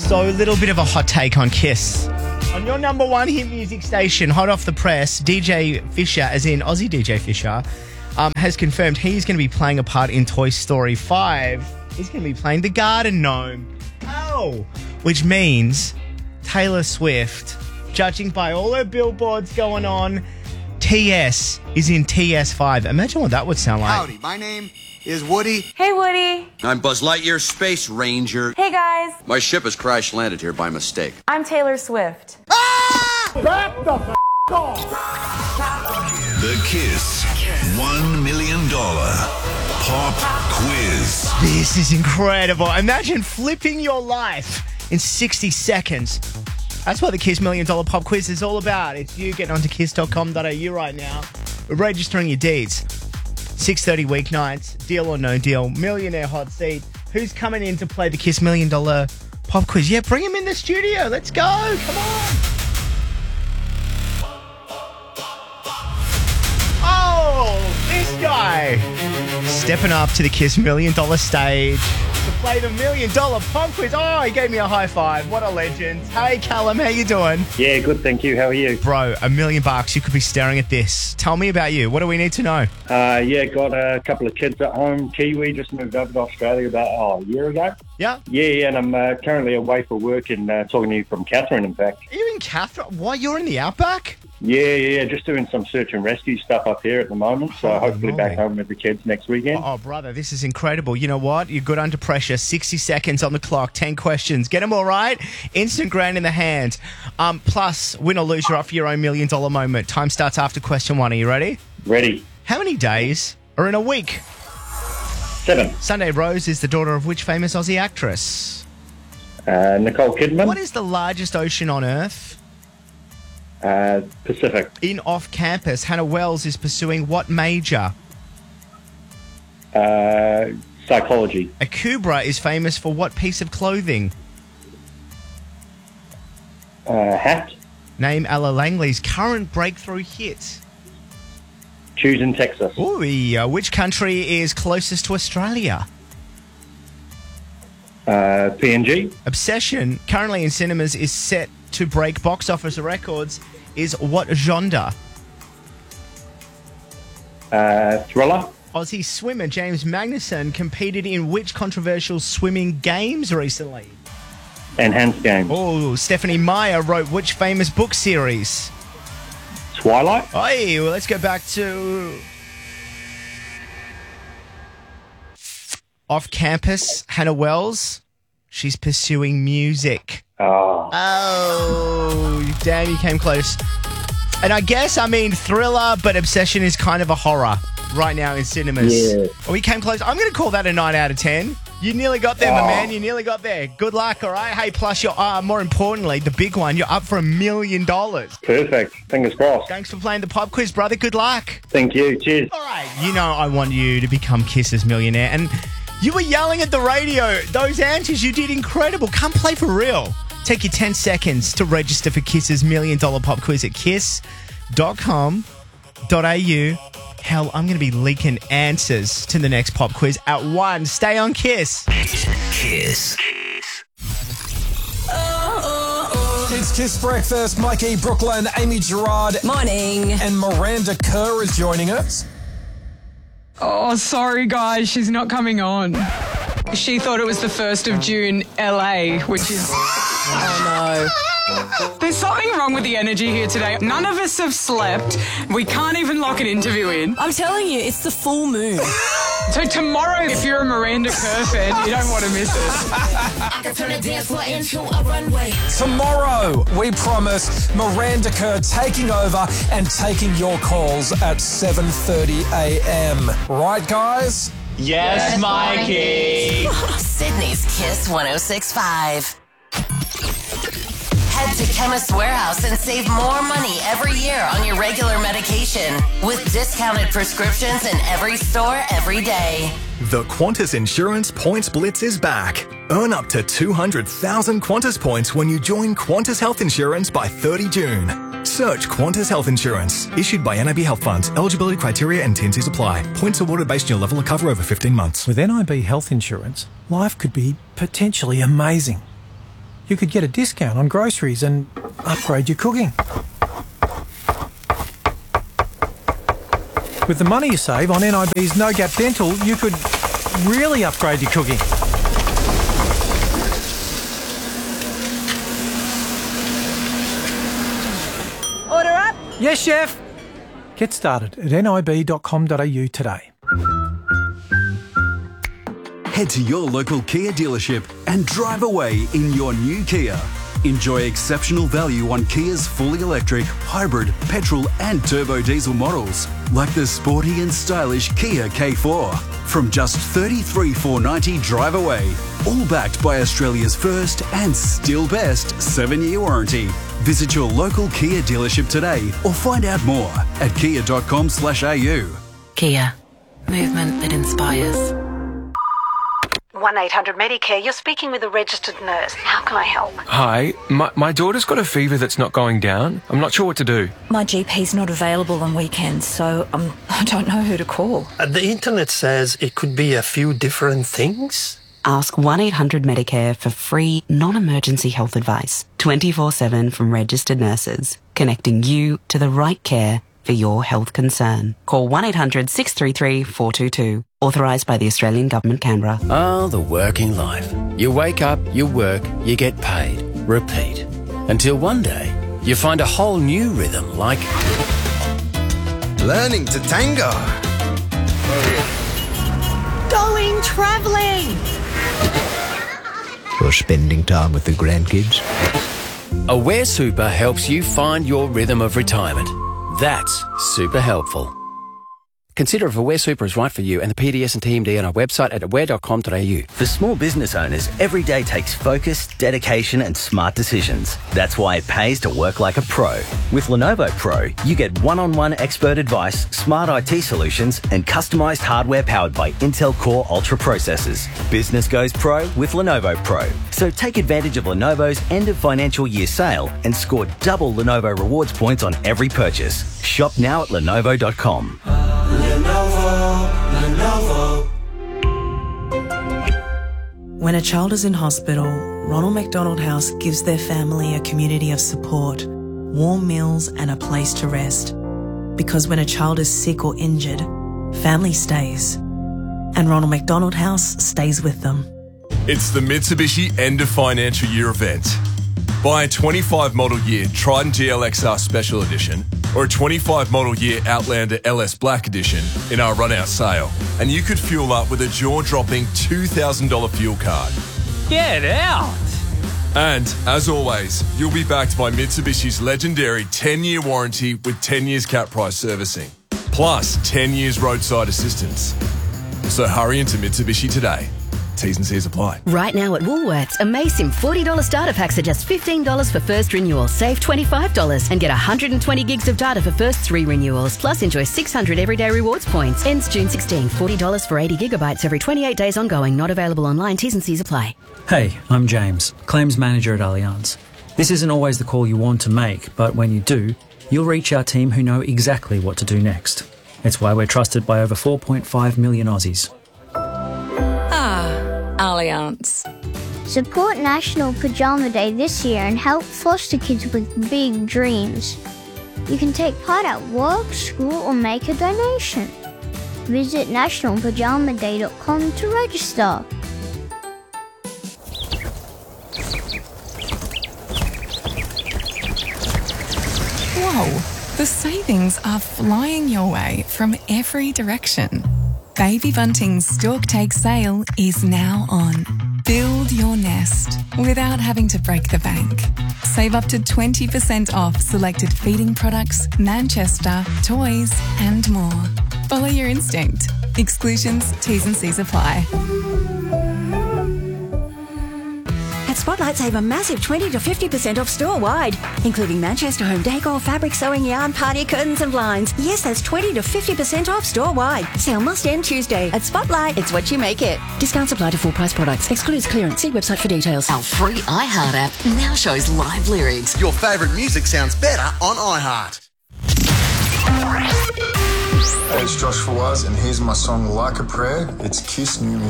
So a little bit of a hot take on Kiss. On your number one hit music station, hot off the press, DJ Fisher, as in Aussie DJ Fisher, has confirmed he's going to be playing a part in Toy Story 5. He's going to be playing the Garden Gnome. Oh! Which means Taylor Swift, judging by all her billboards going on, TS is in TS5. Imagine what that would sound like. Howdy, my name is Woody. Hey, Woody. I'm Buzz Lightyear, Space Ranger. Hey, guys. My ship has crash landed here by mistake. I'm Taylor Swift. The Kiss $1 million Pop Quiz. This is incredible. Imagine flipping your life in 60 seconds. That's what the Kiss $1 Million Pop Quiz is all about. It's you getting onto kiss.com.au right now. We're registering your deeds. 6:30 weeknights, Deal or No Deal, Millionaire Hot Seat. Who's coming in to play the Kiss $1 Million Pop Quiz? Yeah, bring him in the studio. Let's go. Come on. Oh, this guy. Stepping up to the Kiss $1 Million stage to play the $1 Million Pop Quiz. Oh, he gave me a high five. What a legend. Hey, Callum, how you doing? Yeah, good, thank you. How are you? Bro, $1 million. You could be staring at this. Tell me about you. What do we need to know? Yeah, got a couple of kids at home. Kiwi just moved over to Australia about a year ago. Yeah? Yeah, and I'm currently away for work and talking to you from Catherine, in fact. Are you in Catherine? What, you're in the Outback? Yeah, just doing some search and rescue stuff up here at the moment. So hopefully back home with the kids next weekend. Oh, brother, this is incredible. You know what? You're good under pressure. 60 seconds on the clock, 10 questions. Get them all right. Instant grand in the hand. Plus, win or lose, you're up for your own $1 million moment. Time starts after question 1. Are you ready? Ready. How many days are in a week? 7. Sunday Rose is the daughter of which famous Aussie actress? Nicole Kidman. What is the largest ocean on Earth? Pacific. In Off Campus, Hannah Wells is pursuing what major? Psychology. A Kubra is famous for what piece of clothing? Hat. Name Ella Langley's current breakthrough hit. Choosing Texas. Ooh, which country is closest to Australia? PNG. Obsession, currently in cinemas, is set to break box office records. Is what genre? Thriller. Aussie swimmer James Magnuson competed in which controversial swimming games recently? Enhanced Games. Oh, Stephanie Meyer wrote which famous book series? Twilight. Hey, well, let's go back to Off Campus, Hannah Wells. She's pursuing music. Oh, damn, you came close. And I guess, Thriller, but Obsession is kind of a horror right now in cinemas. Yeah. We came close. I'm going to call that a 9 out of 10. You nearly got there, my man. You nearly got there. Good luck, all right? Hey, plus, you're, more importantly, the big one, you're up for $1 million. Perfect. Fingers crossed. Thanks for playing the pop quiz, brother. Good luck. Thank you. Cheers. All right, you know I want you to become Kiss's millionaire. And you were yelling at the radio. Those answers, you did incredible. Come play for real. Take your 10 seconds to register for Kiss's $1 million pop quiz at kiss.com.au. Hell, I'm going to be leaking answers to the next pop quiz at 1. Stay on Kiss. Kiss. It's Kiss Breakfast. Mikey, Brooklyn, Amy Gerard. Morning. And Miranda Kerr is joining us. Oh, sorry, guys. She's not coming on. She thought it was the 1st of June, LA, which is... Oh, no. There's something wrong with the energy here today. None of us have slept. We can't even lock an interview in. I'm telling you, it's the full moon. So tomorrow, if you're a Miranda Kerr fan, you don't want to miss it. I can turn a dance floor into a runway. Tomorrow, we promise Miranda Kerr taking over and taking your calls at 7:30 a.m. Right, guys? Yes, Mikey. Sydney's Kiss 106.5. Head to Chemist Warehouse and save more money every year on your regular medication with discounted prescriptions in every store every day. The Qantas Insurance Points Blitz is back. Earn up to 200,000 Qantas points when you join Qantas Health Insurance by 30 June. Search Qantas Health Insurance. Issued by NAB Health Funds. Eligibility criteria and T&Cs apply. Points awarded based on your level of cover over 15 months. With NIB Health Insurance, life could be potentially amazing. you could get a discount on groceries and upgrade your cooking. With the money you save on NIB's No Gap Dental, you could really upgrade your cooking. Order up. Yes, chef. Get started at nib.com.au today. Head to your local Kia dealership and drive away in your new Kia. Enjoy exceptional value on Kia's fully electric, hybrid, petrol and turbo diesel models, like the sporty and stylish Kia K4. From just $33,490 drive away, all backed by Australia's first and still best 7-year warranty. Visit your local Kia dealership today or find out more at kia.com/au. Kia. Movement that inspires. 1-800-Medicare, you're speaking with a registered nurse. How can I help? Hi, my daughter's got a fever that's not going down. I'm not sure what to do. My GP's not available on weekends, so I don't know who to call. The internet says it could be a few different things. Ask 1-800-Medicare for free, non-emergency health advice. 24/7 from registered nurses, connecting you to the right care for your health concern. Call 1-800-633-422. Authorised by the Australian Government, Canberra. Oh, the working life. You wake up, you work, you get paid. Repeat. Until one day, you find a whole new rhythm like... learning to tango. Going travelling. Or spending time with the grandkids. Aware Super helps you find your rhythm of retirement. That's super helpful. Consider if Aware Super is right for you and the PDS and TMD on our website at aware.com.au. For small business owners, every day takes focus, dedication and smart decisions. That's why it pays to work like a pro. With Lenovo Pro, you get one-on-one expert advice, smart IT solutions and customised hardware powered by Intel Core Ultra processors. Business goes pro with Lenovo Pro. So take advantage of Lenovo's end of financial year sale and score double Lenovo rewards points on every purchase. Shop now at Lenovo.com. Lenovo. When a child is in hospital, Ronald McDonald House gives their family a community of support, warm meals and a place to rest. Because when a child is sick or injured, family stays. And Ronald McDonald House stays with them. It's the Mitsubishi End of Financial Year event. Buy a 25 model year Triton GLXR Special Edition or a 25 model year Outlander LS Black Edition in our run-out sale, and you could fuel up with a jaw-dropping $2,000 fuel card. Get out! And, as always, you'll be backed by Mitsubishi's legendary 10-year warranty with 10 years cap price servicing, plus 10 years roadside assistance. So hurry into Mitsubishi today. T's and C's apply. Right now at Woolworths, Amazing $40 starter packs are just $15 for first renewal. Save $25 and get 120 gigs of data for first 3 renewals. Plus enjoy 600 everyday rewards points. Ends June 16. $40 for 80 gigabytes every 28 days ongoing. Not available online. T's and C's apply. Hey, I'm James, Claims Manager at Allianz. This isn't always the call you want to make, but when you do, you'll reach our team who know exactly what to do next. It's why we're trusted by over 4.5 million Aussies. Allianz. Support National Pajama Day this year and help foster kids with big dreams. You can take part at work, school or make a donation. Visit nationalpajamaday.com to register. Whoa, the savings are flying your way from every direction. Baby Bunting's Stork Take sale is now on. Build your nest without having to break the bank. Save up to 20% off selected feeding products, Manchester, toys and more. Follow your instinct. Exclusions, T's and C's apply. At Spotlight, save a massive 20 to 50% off store-wide, including Manchester home decor, fabric, sewing, yarn, party curtains and blinds. Yes, that's 20 to 50% off store-wide. Sale must end Tuesday. At Spotlight, it's what you make it. Discounts apply to full price products. Excludes clearance. See website for details. Our free iHeart app now shows live lyrics. Your favourite music sounds better on iHeart. Hey, it's Josh Fawaz, and here's my song Like a Prayer. It's Kiss New Music.